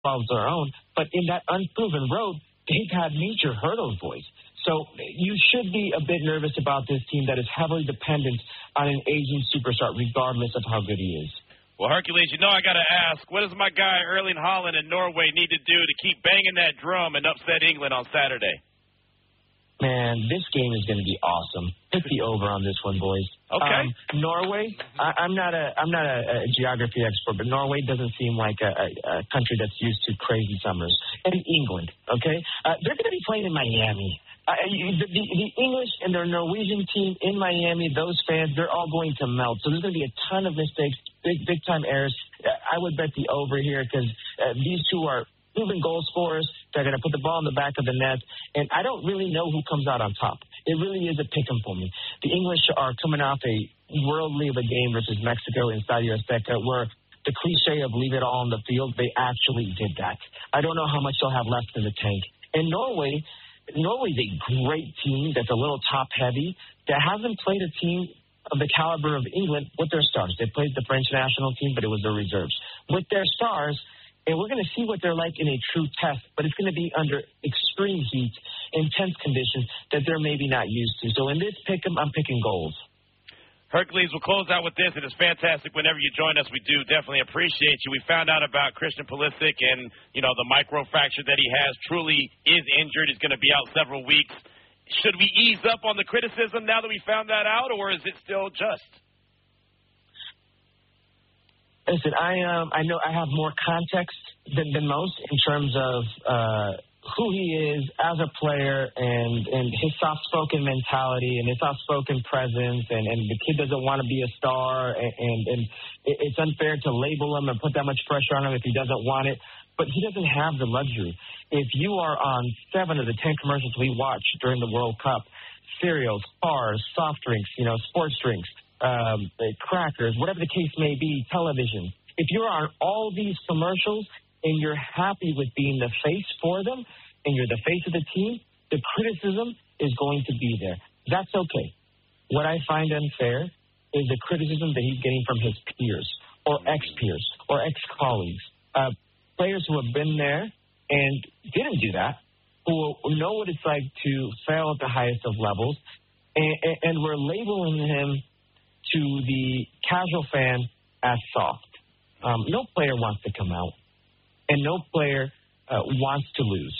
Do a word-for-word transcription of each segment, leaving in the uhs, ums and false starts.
of their own. But in that unproven road, they've had major hurdles, boys. So you should be a bit nervous about this team that is heavily dependent on an Asian superstar, regardless of how good he is. Well, Hercules, you know I got to ask, what does my guy Erling Haaland in Norway need to do to keep banging that drum and upset England on Saturday? Man, this game is going to be awesome. Hit the over on this one, boys. Okay. Um, Norway, I, I'm not a I'm not a, a geography expert, but Norway doesn't seem like a, a, a country that's used to crazy summers. And England, okay, uh, they're going to be playing in Miami. Uh, the, the, the English and their Norwegian team in Miami, those fans, they're all going to melt. So there's going to be a ton of mistakes, big big time errors. I would bet the over here because uh, these two are proven goal scorers. They're going to put the ball in the back of the net, and I don't really know who comes out on top. It really is a pick 'em for me. The English are coming off a worldly of a game versus Mexico in Estadio Azteca, where the cliche of leave it all on the field, they actually did that. I don't know how much they'll have left in the tank. And Norway, Norway's a great team that's a little top-heavy, that hasn't played a team of the caliber of England with their stars. They played the French national team, but it was their reserves. With their stars, and we're going to see what they're like in a true test, but it's going to be under extreme heat, intense conditions that they're maybe not used to. So in this pick 'em, I'm picking goals. Hercules, we'll close out with this. It is fantastic whenever you join us. We do definitely appreciate you. We found out about Christian Pulisic and, you know, the microfracture that he has. Truly is injured. He's going to be out several weeks. Should we ease up on the criticism now that we found that out, or is it still just? Listen, I um I know I have more context than, than most in terms of uh, who he is as a player and, and his soft-spoken mentality and his soft-spoken presence, and, and the kid doesn't want to be a star, and, and, and it's unfair to label him and put that much pressure on him if he doesn't want it. But he doesn't have the luxury. If you are on seven of the ten commercials we watch during the World Cup, cereals, cars, soft drinks, you know, sports drinks, um, crackers, whatever the case may be, television. If you're on all these commercials and you're happy with being the face for them and you're the face of the team, the criticism is going to be there. That's okay. What I find unfair is the criticism that he's getting from his peers or ex-peers or ex-colleagues, uh, players who have been there and didn't do that, who know what it's like to fail at the highest of levels, and, and, and we're labeling him to the casual fan as soft. Um, no player wants to come out, and no player uh, wants to lose.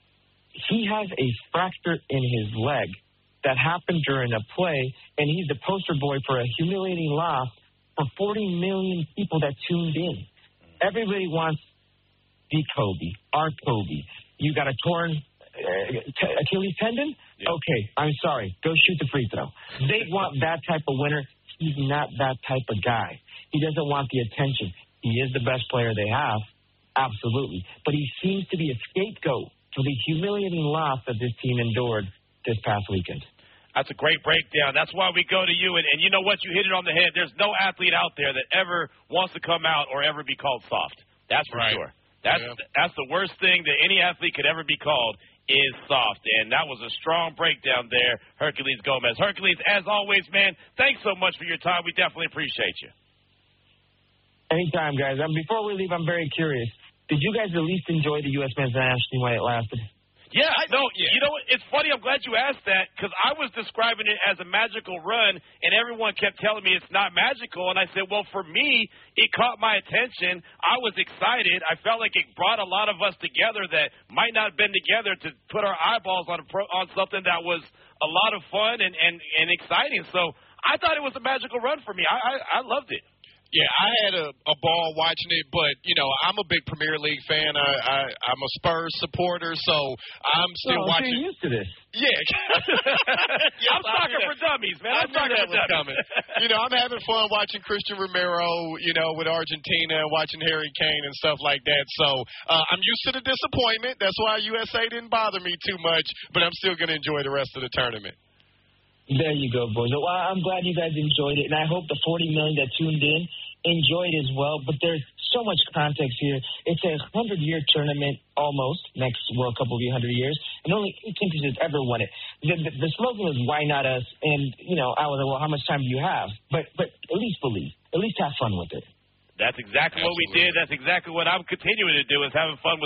He has a fracture in his leg that happened during a play, and he's the poster boy for a humiliating loss for forty million people that tuned in. Everybody wants the Kobe, our Kobe. You got a torn uh, t- Achilles tendon? Yeah. Okay, I'm sorry. Go shoot the free throw. They want that type of winner. He's not that type of guy. He doesn't want the attention. He is the best player they have, absolutely. But he seems to be a scapegoat for the humiliating loss that this team endured this past weekend. That's a great breakdown. That's why we go to you. And, and you know what? You hit it on the head. There's no athlete out there that ever wants to come out or ever be called soft. That's for right. sure. That's yeah. that's the worst thing that any athlete could ever be called is soft. And that was a strong breakdown there, Hercules Gomez. Hercules, as always, man, thanks so much for your time. We definitely appreciate you. Anytime, guys. Um, before we leave, I'm very curious. Did you guys at least enjoy the U S men's national team while it lasted? Yeah, I know. Yeah. You know what? It's funny. I'm glad you asked that because I was describing it as a magical run, and everyone kept telling me it's not magical. And I said, well, for me, it caught my attention. I was excited. I felt like it brought a lot of us together that might not have been together to put our eyeballs on a pro, on something that was a lot of fun and, and, and exciting. So I thought it was a magical run for me. I, I, I loved it. Yeah, I had a, a ball watching it, but, you know, I'm a big Premier League fan. I, I, I'm a Spurs supporter, so I'm still well, watching. You're used to this. Yeah. yes, I'm soccer for dummies, man. I I'm knew soccer that for was dummies. coming. You know, I'm having fun watching Christian Romero, you know, with Argentina and watching Harry Kane and stuff like that. So uh, I'm used to the disappointment. That's why U S A didn't bother me too much, but I'm still going to enjoy the rest of the tournament. There you go, boys. Well, I'm glad you guys enjoyed it, and I hope the forty million that tuned in enjoyed as well. But there's so much context here. It's a hundred-year tournament almost, next World Cup will be one hundred years, and only eight countries has ever won it. The, the, the slogan is, why not us? And, you know, I was like, well, how much time do you have? But, but at least believe. At least have fun with it. That's exactly what we Absolutely. did. That's exactly what I'm continuing to do is having fun with